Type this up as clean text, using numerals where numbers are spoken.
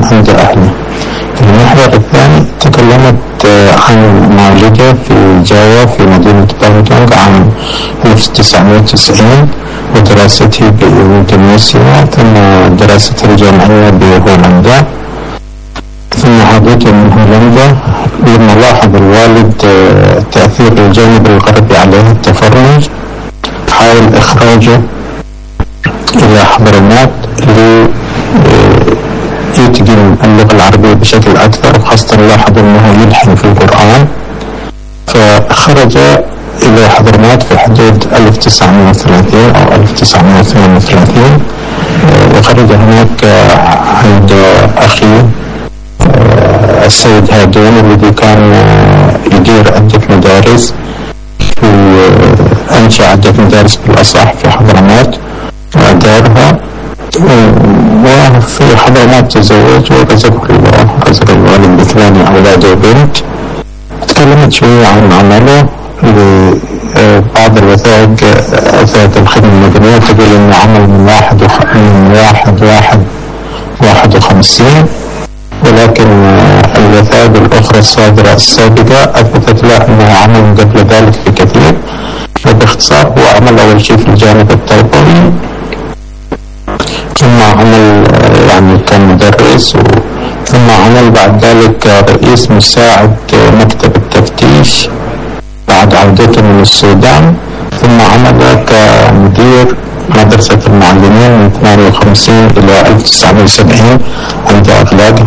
عند أهله. المحور الثاني تكلمت عن مولده في جاوا في مدينة بانجونغ عام 1990 ودراسته بإندونيسيا ثم دراسته الجامعية بهولندا، ثم عودته من هولندا لما لاحظ الوالد تأثير الجانب الغربي عليه التفرج، حاول إخراجه إلى حضرموت ليتقن اللغة العربية بشكل أكثر، وخاصة لاحظ أنه يلحن في القرآن، فخرج إلى حضرموت في حدود 1930 أو 1932 وخرج هناك عند أخي السيد هادون الذي كان يدير عدة مدارس أنشأ عدة مدارس بالأصح في حضرموت ودارها، وفي حضرموت تزوج ورزقه الله، رزق الوالد بثمان أولاد وبنت. تكلمت شوية عن عمله لبعض الوثائق الخدمة المدنية، تقول إنه عمل من 51، ولكن الوثائق الأخرى الصادرة السابقة أثبتت له أنه عمل قبل ذلك في كثير. وباختصار هو عمل أول شيء في الجانب التربوي، ثم عمل يعني كمدرس، ثم عمل بعد ذلك رئيس مساعد مكتب التفتيش بعد عودته من السودان، ثم عمل كمدير مدرسة المعلمين من 58 إلى 1970 عند أغلاق